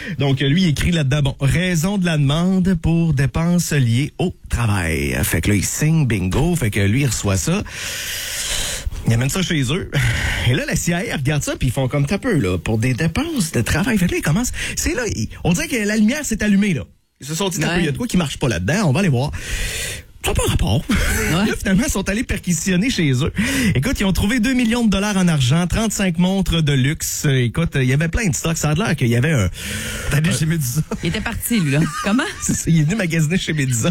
Donc, lui, il écrit là-dedans, bon, raison de la demande pour dépenses liées au travail. Fait que là, il signe, bingo. Fait que lui, il reçoit ça. Il amène ça chez eux. Et là, la CIA regarde ça, puis ils font comme t'as peu, là, pour des dépenses de travail. Fait que là, ils commencent. C'est là, on dirait que la lumière s'est allumée, là. Ils se sont dit, t'as peu, il y a de quoi qui marche pas là-dedans, on va aller voir. Ça n'a pas rapport. Ouais. Là, finalement, ils sont allés perquisitionner chez eux. Écoute, ils ont trouvé 2 millions de dollars en argent, 35 montres de luxe. Écoute, il y avait plein de stocks. Ça a l'air qu'il y avait un... T'allais chez Médusa. Il était parti, lui, là. Comment? C'est ça, il est venu magasiner chez Médusa.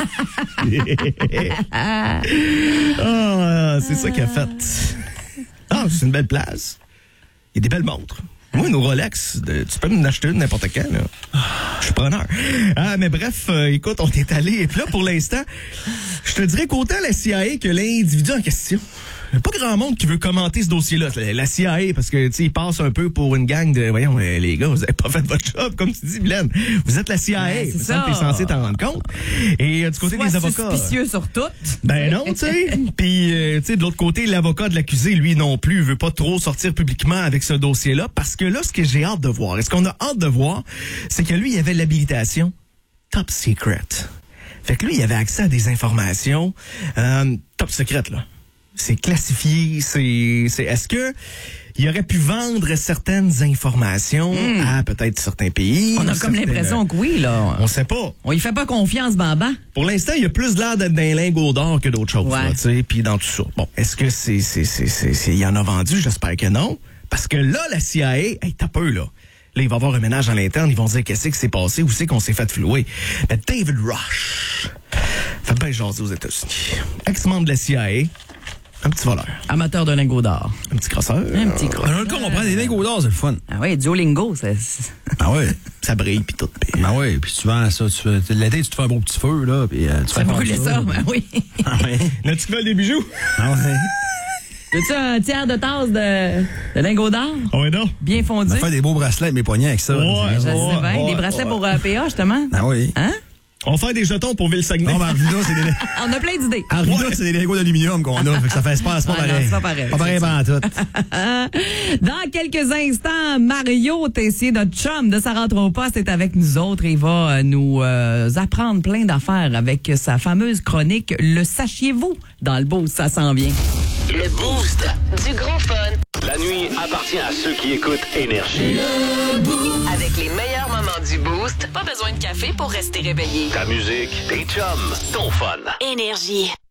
C'est ça qu'il a fait. Ah, c'est une belle place. Il y a des belles montres. Moi, nos Rolex, tu peux m'en acheter une n'importe quand, là. Je suis preneur. Ah, mais bref, écoute, on est allé. Et puis là, pour l'instant, je te dirais qu'autant la CIA que l'individu en question, il n'y a pas grand monde qui veut commenter ce dossier-là. La CIA, parce que, tu sais, ils passent un peu pour une gang de, voyons, les gars, vous avez pas fait votre job, comme tu dis, Mylène. Vous êtes la CIA. Ben, c'est ça. T'es censé t'en rendre compte. Et du côté des avocats. Suspicieux sur tout. Ben non, tu sais. Puis, tu sais, de l'autre côté, l'avocat de l'accusé, lui non plus, veut pas trop sortir publiquement avec ce dossier-là, parce que là, ce que j'ai hâte de voir, et ce qu'on a hâte de voir, c'est que lui, il avait l'habilitation top secret. Fait que lui, il avait accès à des informations top secret, là. C'est classifié, est-ce que il aurait pu vendre certaines informations à peut-être certains pays? On a comme l'impression que oui, là. On sait pas. On y fait pas confiance, Bamba. Pour l'instant, il y a plus l'air d'être d'un lingot d'or que d'autres choses, ouais. Tu sais, puis dans tout ça. Bon, est-ce que il y en a vendu? J'espère que non. Parce que là, la CIA, hey, t'as peu, là. Là, il va y avoir un ménage à l'interne, ils vont dire qu'est-ce qui s'est passé, où c'est qu'on s'est fait flouer. Mais David Rush fait bien jaser aux États-Unis. Ex-membre de la CIA. Un petit voleur. Amateur de lingots d'or. Un petit crosseur. Un petit crosseur. Dans le cas, on prend des lingots d'or, c'est le fun. Ah oui, Duolingo, c'est... Ah ouais. Ça brille, puis tout. Ah ouais, puis tu vends ça. L'été, tu te fais un beau petit feu, là, puis tu fais brûler ça, ben oui. Ah ouais. Là, tu voles des bijoux. Ah ouais. Veux-tu un tiers de tasse de lingots d'or? Ah ouais, non. Bien fondu. On va faire des beaux bracelets avec mes poignets avec ça. Ouais, Je sais bien. Des bracelets pour PA, justement. Ah oui. Hein? On va faire des jetons pour Ville-Saguenay. Non, mais Arvida, c'est des... On a plein d'idées. Arvida, c'est des lingots d'aluminium qu'on a. Fait que ça fait pas, c'est pas pareil. Non, c'est pas pareil. Pas pareil pendant tout. Dans quelques instants, Mario Tessier, notre chum de Ça rentre au poste, est avec nous autres et il va nous apprendre plein d'affaires avec sa fameuse chronique « Le sachiez-vous » dans le Boost, ça s'en vient. Le Boost. Du gros fun. La nuit appartient à ceux qui écoutent Énergie. Avec les meilleurs moments du Boost, pas besoin de café pour rester réveillé. Ta musique, tes chums, ton fun. Énergie.